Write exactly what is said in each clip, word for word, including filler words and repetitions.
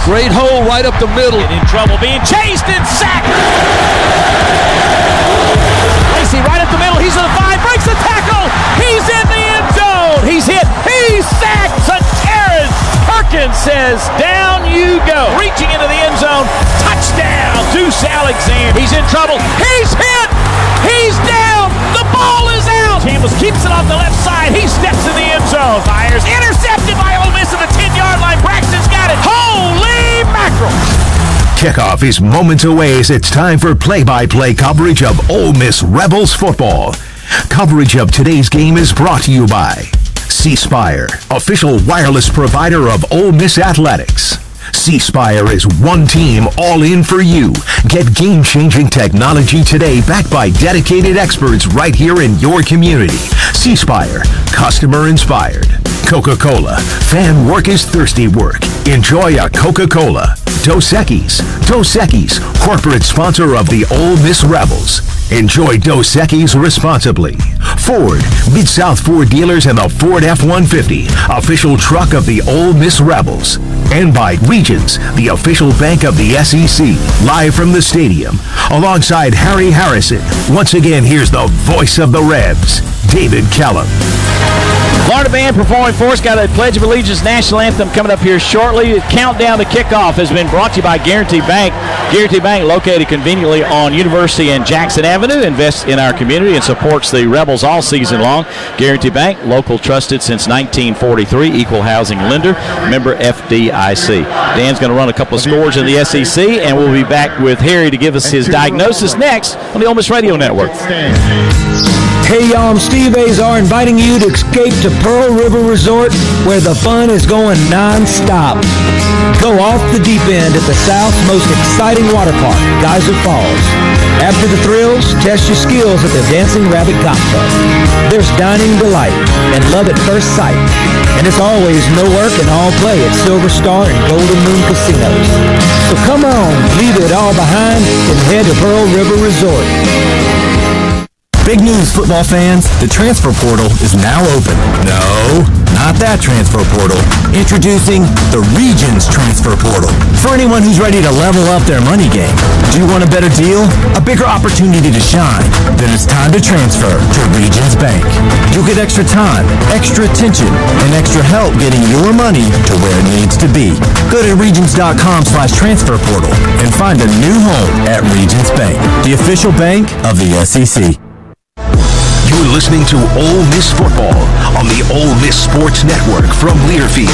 Great hole right up the middle. And in trouble, being chased and sacked. Lacy right up the middle. He's in the five, breaks the tackle. He's in the end zone. He's hit. He's sacked. Terrence Perkins says, down you go. Reaching into the end zone. Touchdown. Deuce Alexander. He's in trouble. He's hit. He's down. The ball is out. Campbell keeps it off the left side. He steps in the end zone. Fires. Intercepted by Ole Miss at the ten-yard line. Braxton's got it. Holy mackerel. Kickoff is moments away as it's time for play-by-play coverage of Ole Miss Rebels football. Coverage of today's game is brought to you by C Spire, official wireless provider of Ole Miss Athletics. C Spire is one team all in for you. Get game-changing technology today backed by dedicated experts right here in your community. C Spire, customer inspired. Coca-Cola, fan work is thirsty work. Enjoy a Coca-Cola. Dos Equis, Dos Equis, corporate sponsor of the Ole Miss Rebels. Enjoy Dos Equis responsibly. Ford, Mid-South Ford dealers and the Ford F one fifty, official truck of the Ole Miss Rebels. And by Regions, the official bank of the S E C, live from the stadium. Alongside Harry Harrison, once again, here's the voice of the Rebs, David Kellum. Florida Band performing for us. Got a Pledge of Allegiance national anthem coming up here shortly. The countdown to kickoff has been brought to you by Guarantee Bank. Guarantee Bank, located conveniently on University and Jackson Avenue, invests in our community and supports the Rebels all season long. Guarantee Bank, local trusted since nineteen forty-three, equal housing lender, member F D I C. Dan's going to run a couple of scores in the S E C, and we'll be back with Harry to give us his diagnosis next on the Ole Miss Radio Network. Hey y'all, I'm Steve Azar inviting you to escape to Pearl River Resort where the fun is going non-stop. Go off the deep end at the South's most exciting water park, Geyser Falls. After the thrills, test your skills at the Dancing Rabbit Golf Club. There's dining delight and love at first sight. And it's always no work and all play at Silver Star and Golden Moon Casinos. So come on, leave it all behind and head to Pearl River Resort. Big news, football fans. The transfer portal is now open. No, not that transfer portal. Introducing the Regions Transfer Portal. For anyone who's ready to level up their money game. Do you want a better deal? A bigger opportunity to shine? Then it's time to transfer to Regions Bank. You'll get extra time, extra attention, and extra help getting your money to where it needs to be. Go to Regions.com slash transfer portal and find a new home at Regions Bank, the official bank of the S E C. You're listening to Ole Miss Football on the Ole Miss Sports Network from Learfield.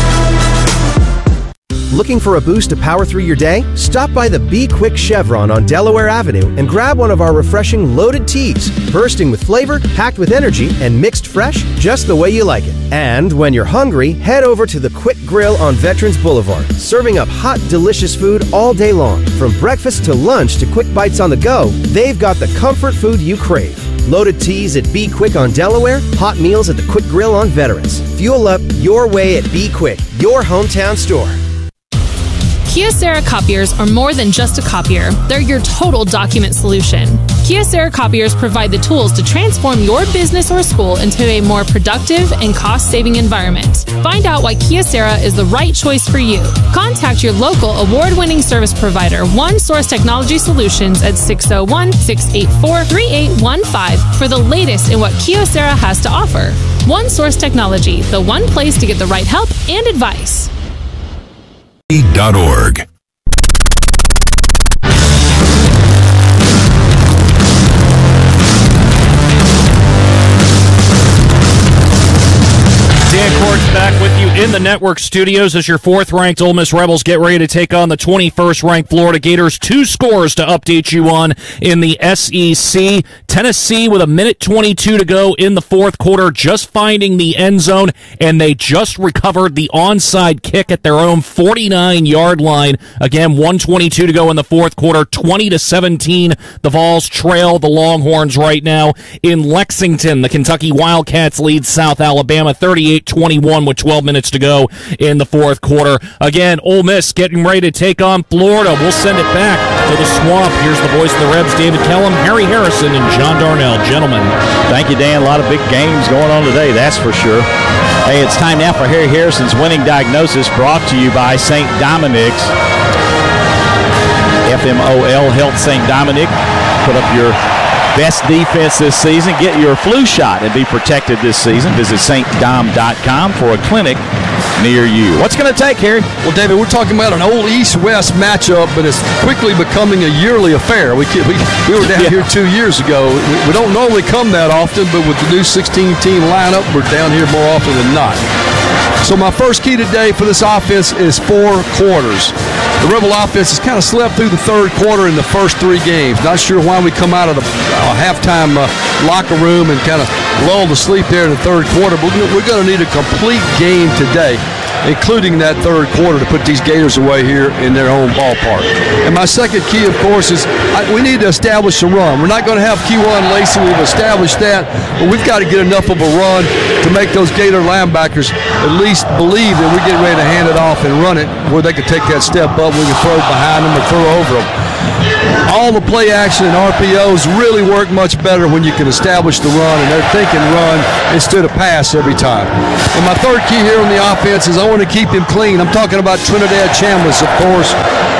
Looking for a boost to power through your day? Stop by the Be Quick Chevron on Delaware Avenue and grab one of our refreshing loaded teas, bursting with flavor, packed with energy, and mixed fresh just the way you like it. And when you're hungry, head over to the Quick Grill on Veterans Boulevard, serving up hot, delicious food all day long. From breakfast to lunch to quick bites on the go, they've got the comfort food you crave. Loaded teas at Be Quick on Delaware, hot meals at the Quick Grill on Veterans. Fuel up your way at Be Quick, your hometown store. Kyocera copiers are more than just a copier. They're your total document solution. Kyocera copiers provide the tools to transform your business or school into a more productive and cost-saving environment. Find out why Kyocera is the right choice for you. Contact your local award-winning service provider, One Source Technology Solutions, at six oh one, six eight four, three eight one five for the latest in what Kyocera has to offer. One Source Technology, the one place to get the right help and advice. Dot org. Dan Cort's back with you in the network studios as your fourth-ranked Ole Miss Rebels get ready to take on the twenty-first-ranked Florida Gators. Two scores to update you on in the S E C. Tennessee with a minute twenty-two to go in the fourth quarter, just finding the end zone, and they just recovered the onside kick at their own forty-nine-yard line. Again, one twenty-two to go in the fourth quarter, twenty to seventeen. The Vols trail the Longhorns right now in Lexington. The Kentucky Wildcats lead South Alabama thirty-eight twenty-one. twenty-one with twelve minutes to go in the fourth quarter. Again, Ole Miss getting ready to take on Florida. We'll send it back to the Swamp. Here's the voice of the Rebs, David Kellum, Harry Harrison, and John Darnell. Gentlemen. Thank you, Dan. A lot of big games going on today, that's for sure. Hey, it's time now for Harry Harrison's Winning Diagnosis, brought to you by Saint Dominic's. F M O L, Health Saint Dominic. Put up your best defense this season. Get your flu shot and be protected this season. Visit saint dom dot com for a clinic near you. What's going to take, Harry? Well, David, we're talking about an old East-West matchup, but it's quickly becoming a yearly affair. We we, we were down yeah. here two years ago. We, we don't normally come that often, but with the new sixteen-team lineup, we're down here more often than not. So my first key today for this offense is four quarters. The Rebel offense has kind of slept through the third quarter in the first three games. Not sure why we come out of the uh, halftime uh, locker room and kind of lull to sleep there in the third quarter, but we're going to need a complete game today, including that third quarter, to put these Gators away here in their own ballpark. And my second key, of course, is I, we need to establish a run. We're not going to have Kejuan Lacey. We've established that, but we've got to get enough of a run to make those Gator linebackers at least believe that we're getting ready to hand it off and run it where they can take that step up, we can throw behind them or throw over them. All the play action and R P Os really work much better when you can establish the run, and they're thinking run instead of pass every time. And my third key here on the offense is I want to keep him clean. I'm talking about Trinidad Chambliss, of course.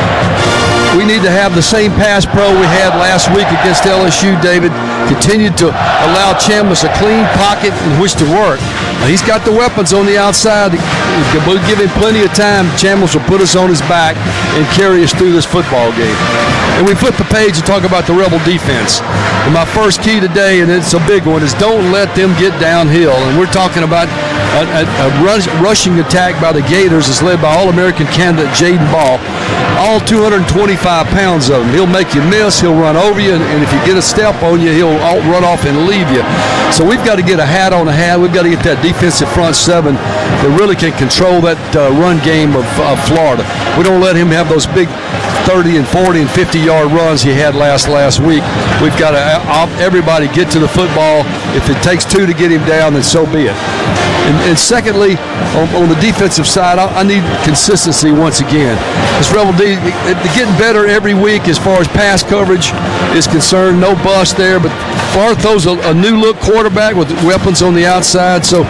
We need to have the same pass pro we had last week against L S U, David. Continue to allow Chambliss a clean pocket in which to work. Now, he's got the weapons on the outside. We'll give him plenty of time. Chambliss will put us on his back and carry us through this football game. And we flip the page and talk about the Rebel defense. And my first key today, and it's a big one, is don't let them get downhill. And we're talking about a, a, a rush, rushing attack by the Gators is led by All-American candidate Jaden Ball. All two hundred twenty-five pounds of him. He'll make you miss. He'll run over you. And, and if you get a step on you, he'll run off and leave you. So we've got to get a hat on a hat. We've got to get that defensive front seven that really can control that uh, run game of, of Florida. We don't let him have those big thirty and forty and fifty yard runs he had last last week. We've got to uh, everybody get to the football. If it takes two to get him down, then so be it. And, and secondly, on, on the defensive side, I, I need consistency once again. This Rebel D, they're getting better every week as far as pass coverage is concerned. No bust there, but Barthow's a, a new look quarterback with weapons on the outside. So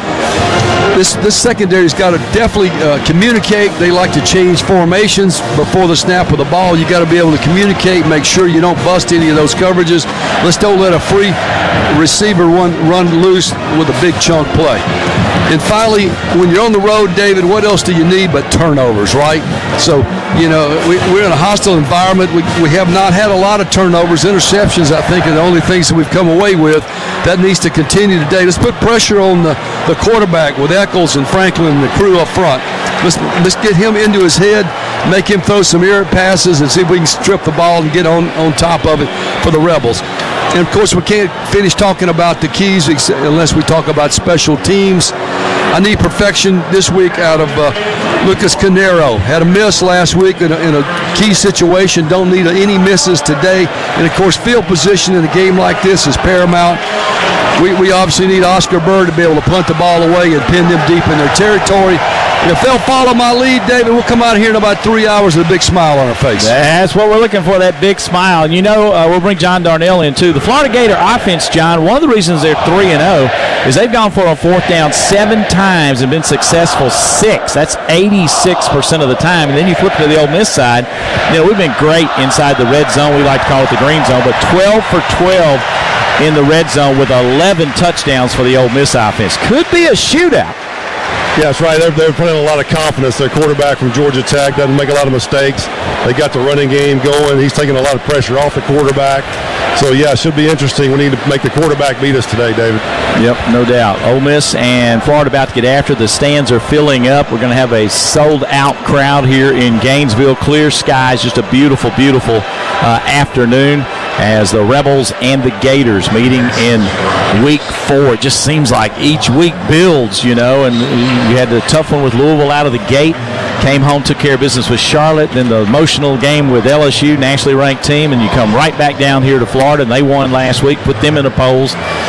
this this secondary's got to definitely uh, communicate. They like to change formations before the snap of the ball. You got to be able to communicate, make sure you don't bust any of those coverages. Let's don't let a free receiver run, run loose with a big chunk play. And finally, when you're on the road, David, what else do you need but turnovers, right? So, you know, we, we're in a hostile environment. We, we have not had a lot of turnovers. Interceptions, I think, are the only things that we've come away with. That needs to continue today. Let's put pressure on the, the quarterback with Eccles and Franklin and the crew up front. Let's, let's get him into his head, make him throw some errant passes, and see if we can strip the ball and get on, on top of it for the Rebels. And, of course, we can't finish talking about the keys unless we talk about special teams. I need perfection this week out of uh, Lucas Canero. Had a miss last week in a, in a key situation. Don't need any misses today. And, of course, field position in a game like this is paramount. We, we obviously need Oscar Bird to be able to punt the ball away and pin them deep in their territory. And if they'll follow my lead, David, we'll come out here in about three hours with a big smile on our face. That's what we're looking for, that big smile. And, you know, uh, we'll bring John Darnell in, too. The Florida Gator offense, John, one of the reasons they're three and oh is they've gone for a fourth down seven times and been successful six. That's eighty-six percent of the time. And then you flip to the Ole Miss side. You know, we've been great inside the red zone. We like to call it the green zone. But twelve for twelve in the red zone with eleven touchdowns for the Ole Miss offense. Could be a shootout. Yeah, that's right. They're, they're putting a lot of confidence. Their quarterback from Georgia Tech doesn't make a lot of mistakes. They got the running game going. He's taking a lot of pressure off the quarterback. So, yeah, it should be interesting. We need to make the quarterback beat us today, David. Yep, no doubt. Ole Miss and Florida about to get after. The stands are filling up. We're going to have a sold-out crowd here in Gainesville. Clear skies, just a beautiful, beautiful uh, afternoon as the Rebels and the Gators meeting in week four. It just seems like each week builds, you know, and you had the tough one with Louisville out of the gate. Came home, took care of business with Charlotte, then the emotional game with L S U, nationally ranked team, and you come right back down here to Florida, and they won last week, put them in the polls.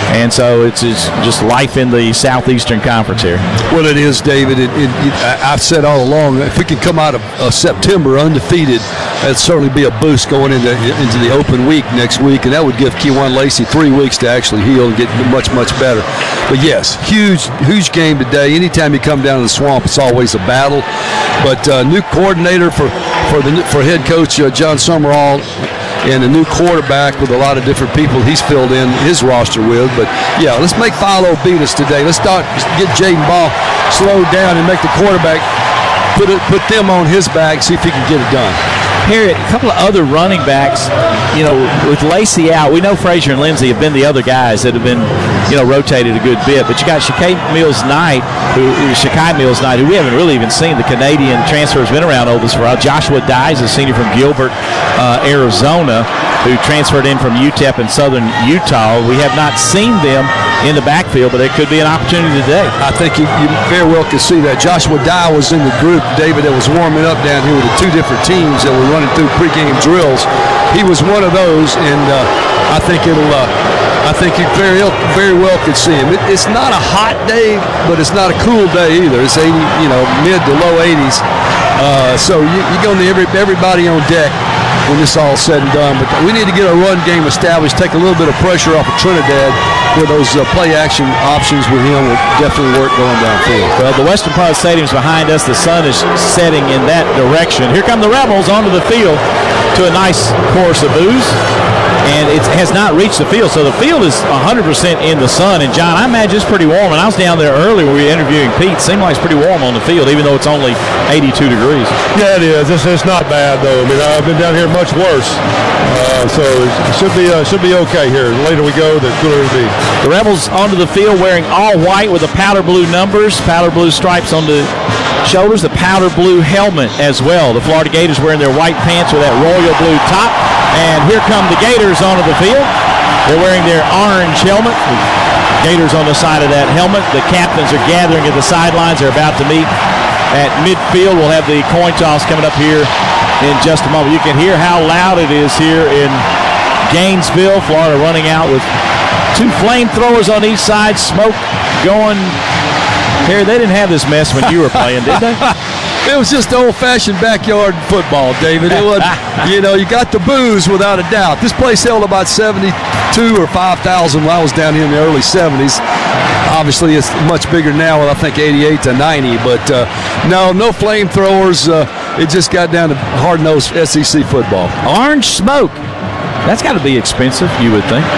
And so it's, it's just life in the Southeastern Conference here. Well, it is, David. It, it, it, I, I've said all along, if we could come out of uh, September undefeated, that'd certainly be a boost going into into the open week next week, and that would give Kewan Lacey three weeks to actually heal and get much, much better. But yes, huge, huge game today. Anytime you come down to the Swamp, it's always a battle. But uh, new coordinator for for the for head coach uh, John Summerall, and a new quarterback with a lot of different people he's filled in his roster with. But yeah, let's make Philo beat us today. Let's start get Jaden Ball slowed down and make the quarterback put it, put them on his back, see if he can get it done. Here, a couple of other running backs, you know, with Lacey out, we know Frazier and Lindsey have been the other guys that have been, you know, rotated a good bit. But you got Shakai Mills-Knight, who Shakai Mills-Knight, who we haven't really even seen. The Canadian transfer has been around Ole Miss for a while. Joshua Dyes, a senior from Gilbert, uh, Arizona, who transferred in from U T E P in southern Utah. We have not seen them in the backfield, but there could be an opportunity today. I think you, you very well could see that. Joshua Dye was in the group, David, that was warming up down here with the two different teams that were running through pregame drills. He was one of those, and uh, I think it'll. Uh, I think you very, very well could see him. It, it's not a hot day, but it's not a cool day either. It's eighty, you know, mid to low eighties. Uh, so you, you're going to need every, everybody on deck when this all said and done. But we need to get a run game established, take a little bit of pressure off of Trinidad, where those uh, play action options with him will definitely work going downfield. Well, the Western Part Stadium is behind us. The sun is setting in that direction. Here come the Rebels onto the field to a nice chorus of boos. And it has not reached the field, so the field is one hundred percent in the sun. And, John, I imagine it's pretty warm. And I was down there earlier when we were interviewing Pete. It seemed like it's pretty warm on the field, even though it's only eighty-two degrees. Yeah, it is. It's, it's not bad, though. I mean, I've been down here much worse. Uh, so it should be uh, should be okay here. The later we go, the cooler it'll be. The Rebels onto the field wearing all white with the powder blue numbers, powder blue stripes on the shoulders, the powder blue helmet as well. The Florida Gators wearing their white pants with that royal blue top. And here come the Gators onto the field. They're wearing their orange helmet. Gators on the side of that helmet. The captains are gathering at the sidelines. They're about to meet at midfield. We'll have the coin toss coming up here in just a moment. You can hear how loud it is here in Gainesville. Florida running out with two flamethrowers on each side. Smoke going. Harry, they didn't have this mess when you were playing, did they? It was just old-fashioned backyard football, David. It was, you know, you got the booze without a doubt. This place held about seventy-two or five thousand when I was down here in the early seventies. Obviously, it's much bigger now with, I think, eighty-eight to ninety. But, uh, no, no flamethrowers. Uh, it just got down to hard-nosed S E C football. Orange smoke. That's got to be expensive, you would think.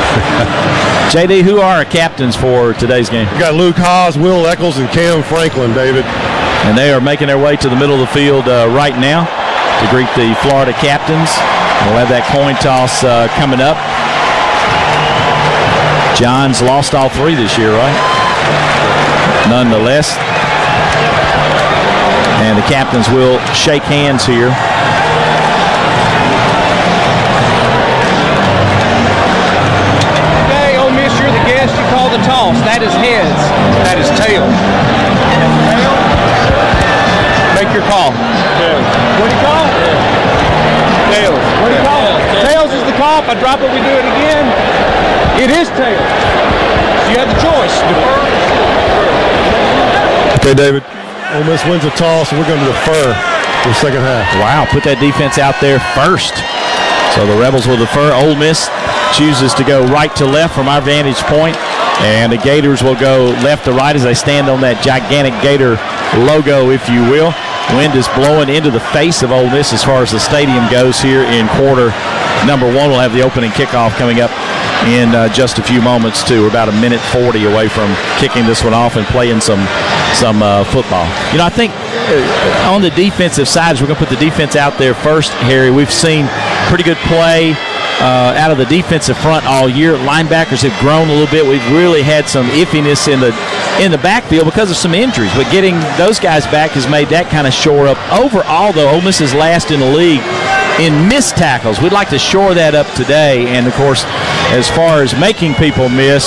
J D, who are our captains for today's game? We got Luke Haas, Will Eccles, and Cam Franklin, David. And they are making their way to the middle of the field uh, right now to greet the Florida captains. We'll have that coin toss uh, coming up. John's lost all three this year, right? Nonetheless. And the captains will shake hands here. Okay, Ole Miss, you're the guest. You call the toss. That is heads. That is tails. Make your call. Tails. What do you call it? Tails. What do you call it? Tails is the call. If I drop it, we do it again. It is tails. So you have the choice. Okay, David. Ole Miss wins the toss, and we're going to defer for the second half. Wow, put that defense out there first. So the Rebels will defer. Ole Miss chooses to go right to left from our vantage point, and the Gators will go left to right as they stand on that gigantic Gator logo, if you will. Wind is blowing into the face of Ole Miss as far as the stadium goes here in quarter number one. We'll have the opening kickoff coming up in uh, just a few moments, too. We're about a minute forty away from kicking this one off and playing some some uh, football. You know, I think uh, on the defensive side, we're going to put the defense out there first, Harry. We've seen pretty good play uh, out of the defensive front all year. Linebackers have grown a little bit. We've really had some iffiness in the in the backfield because of some injuries, but getting those guys back has made that kind of shore up. Overall, though, Ole Miss is last in the league in missed tackles. We'd like to shore that up today, and, of course, as far as making people miss,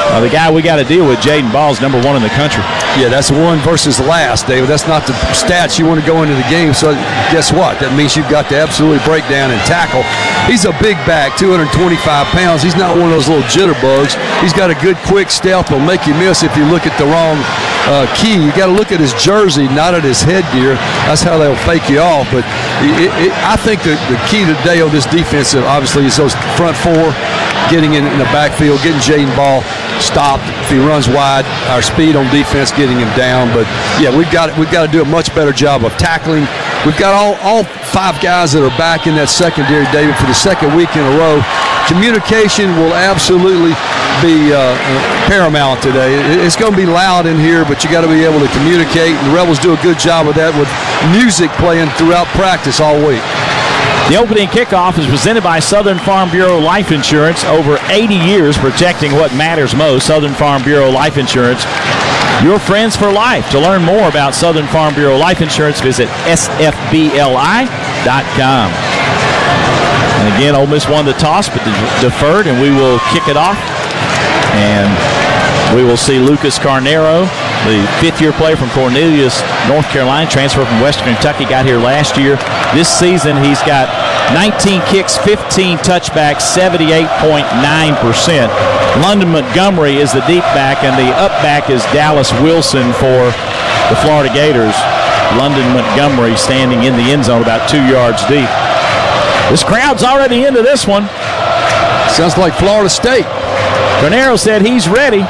Uh, the guy we got to deal with, Jaden Ball, is number one in the country. Yeah, that's one versus last, David. That's not the stats you want to go into the game. So guess what? That means you've got to absolutely break down and tackle. He's a big back, two hundred twenty-five pounds. He's not one of those little jitterbugs. He's got a good quick step. He'll make you miss if you look at the wrong uh, key. You got to look at his jersey, not at his headgear. That's how they'll fake you off. But it, it, I think the, the key today on this defense, obviously, is those front four, getting in, in the backfield, getting Jaden Ball stopped. If he runs wide, our speed on defense, getting him down. But yeah, we've got we've got to do a much better job of tackling. We've got all, all five guys that are back in that secondary, David, for the second week in a row. Communication will absolutely be uh, paramount today. It's going to be loud in here, but you got to be able to communicate. And the Rebels do a good job of that with music playing throughout practice all week. The opening kickoff is presented by Southern Farm Bureau Life Insurance. Over eighty years protecting what matters most. Southern Farm Bureau Life Insurance, your friends for life. To learn more about Southern Farm Bureau Life Insurance, visit S F B L I dot com. And again, Ole Miss won the toss, but deferred, and we will kick it off. And we will see Lucas Carnero, the fifth-year player from Cornelius, North Carolina, transfer from Western Kentucky, got here last year. This season, he's got nineteen kicks, fifteen touchbacks, seventy-eight point nine percent. London Montgomery is the deep back, and the up back is Dallas Wilson for the Florida Gators. London Montgomery standing in the end zone about two yards deep. This crowd's already into this one. Sounds like Florida State. Carnero said he's ready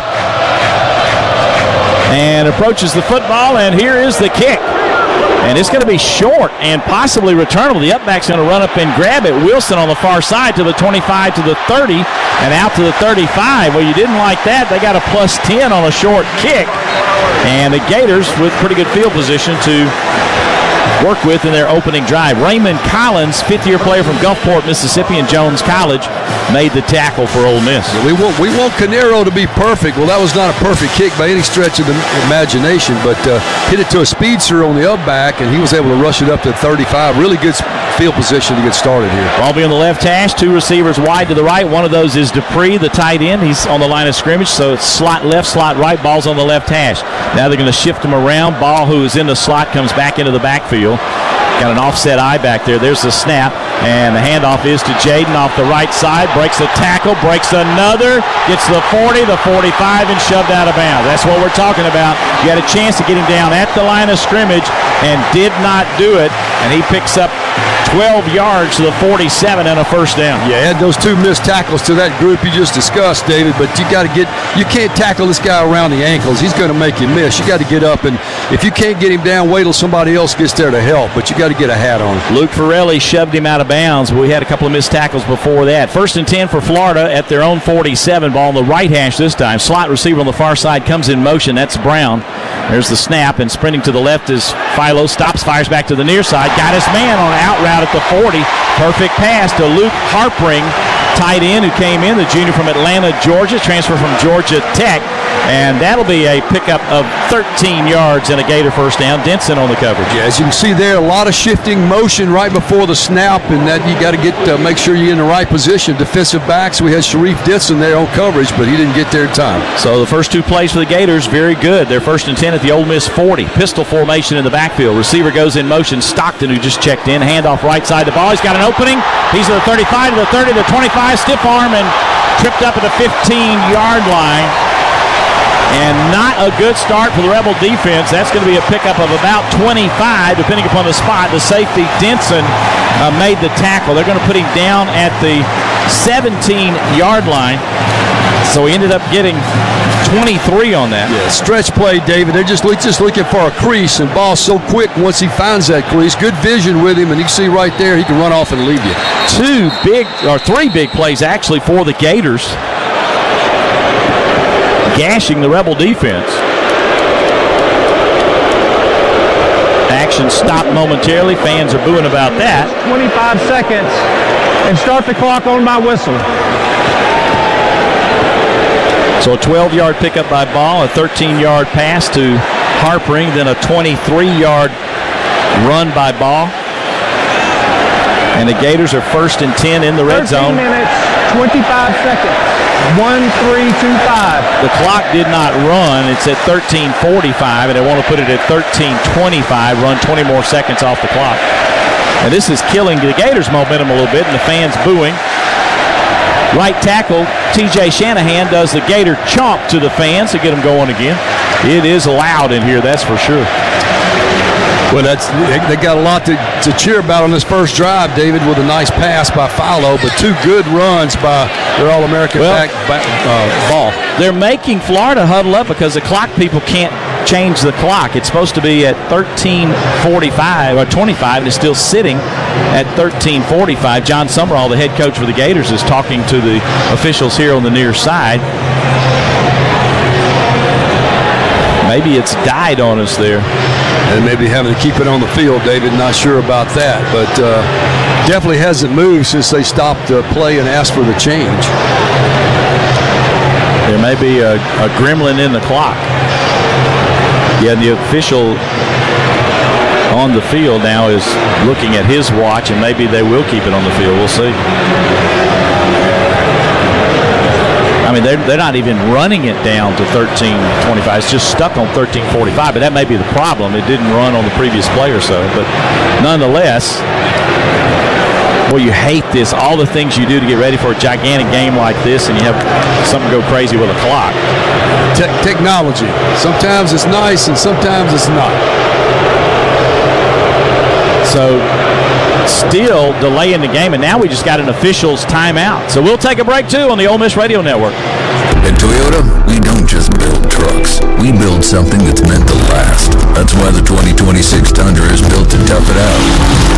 and approaches the football, and here is the kick. And it's going to be short and possibly returnable. The upback's going to run up and grab it. Wilson on the far side to the twenty-five, to the thirty, and out to the thirty-five. Well, you didn't like that. They got a plus ten on a short kick. And the Gators with pretty good field position to work with in their opening drive. Raymond Collins, fifth-year player from Gulfport, Mississippi, and Jones College, made the tackle for Ole Miss. We want we want Carnero to be perfect. Well, that was not a perfect kick by any stretch of the imagination, but uh, hit it to a speedster on the up back, and he was able to rush it up to thirty-five. Really good field position to get started here. Ball be on the left hash, two receivers wide to the right. One of those is Dupree, the tight end. He's on the line of scrimmage, so it's slot left, slot right. Ball's on the left hash. Now they're going to shift him around. Ball, who is in the slot, comes back into the backfield. Got an offset eye back there. There's the snap, and the handoff is to Jaden off the right side. Breaks a tackle, breaks another, gets the forty, the forty-five, and shoved out of bounds. That's what we're talking about. You had a chance to get him down at the line of scrimmage and did not do it, and he picks up twelve yards to the forty-seven and a first down. Yeah, add those two missed tackles to that group you just discussed, David, but you got to get, you can't tackle this guy around the ankles. He's going to make you miss. You got to get up, and if you can't get him down, wait till somebody else gets there to help, but you got to get a hat on him. Luke Farrelly shoved him out of bounds, but we had a couple of missed tackles before that. First and ten for Florida at their own forty-seven. Ball on the right hash this time. Slot receiver on the far side comes in motion. That's Brown. There's the snap, and sprinting to the left is Philo. Stops, fires back to the near side. Got his man on an out route at the forty. Perfect pass to Luke Harpring, tight end who came in, the junior from Atlanta, Georgia, transfer from Georgia Tech. And that'll be a pickup of thirteen yards and a Gator first down. Denson on the coverage. Yeah, as you can see there, a lot of shifting motion right before the snap, and that you got to get uh, make sure you're in the right position. Defensive backs, we had Sharif Denson there on coverage, but he didn't get there in time. So the first two plays for the Gators, very good. They're first and ten at the Ole Miss forty. Pistol formation in the backfield. Receiver goes in motion. Stockton, who just checked in. Handoff right side the ball. He's got an opening. He's at the thirty-five, to the thirty, to the twenty-five. Stiff arm and tripped up at the fifteen-yard line. And not a good start for the Rebel defense. That's going to be a pickup of about twenty-five, depending upon the spot. The safety, Denson, uh, made the tackle. They're going to put him down at the seventeen-yard line. So he ended up getting twenty-three on that. Yeah, stretch play, David. They're just, just looking for a crease, and ball so quick once he finds that crease. Good vision with him, and you see right there, he can run off and leave you. Two big, or three big plays, actually, for the Gators, gashing the Rebel defense. Action stopped momentarily. Fans are booing about that. twenty-five seconds, and start the clock on my whistle. So a twelve-yard pickup by Ball, a thirteen-yard pass to Harpring, then a twenty-three-yard run by Ball. And the Gators are first and ten in the red zone. minutes. twenty-five seconds. one three two five. The clock did not run. It's at thirteen forty-five, and they want to put it at thirteen twenty-five, run twenty more seconds off the clock. And this is killing the Gators' momentum a little bit, and the fans booing. Right tackle, T J Shanahan does the Gator chomp to the fans to get them going again. It is loud in here, that's for sure. Well, that's they, they got a lot to, to cheer about on this first drive, David, with a nice pass by Philo, but two good runs by their All-American well, back, back uh, ball. They're making Florida huddle up because the clock people can't change the clock. It's supposed to be at thirteen forty-five or twenty-five, and it's still sitting at thirteen forty-five. John Summerall, the head coach for the Gators, is talking to the officials here on the near side. Maybe it's died on us there. And maybe having to keep it on the field, David. Not sure about that, but uh, definitely hasn't moved since they stopped the play and asked for the change. There may be a, a gremlin in the clock. Yeah, the official on the field now is looking at his watch, and maybe they will keep it on the field. We'll see. I mean, they're, they're not even running it down to thirteen twenty-five. It's just stuck on thirteen forty-five, but that may be the problem. It didn't run on the previous play or so. But nonetheless, boy, you hate this. All the things you do to get ready for a gigantic game like this, and you have something go crazy with a clock. Te- technology. Sometimes it's nice, and sometimes it's not. So still delaying the game, and now we just got an official's timeout. So we'll take a break, too, on the Ole Miss Radio Network. At Toyota, we don't just build trucks. We build something that's meant to last. That's why the twenty twenty-six Tundra is built to tough it out.